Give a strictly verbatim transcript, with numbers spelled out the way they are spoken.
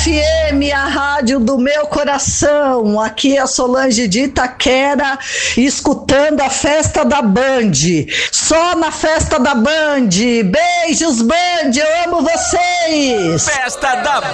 F M, a rádio do meu coração. Aqui é a Solange de Itaquera, escutando a festa da Band. Só na festa da Band. Beijos, Band, eu amo vocês. Festa da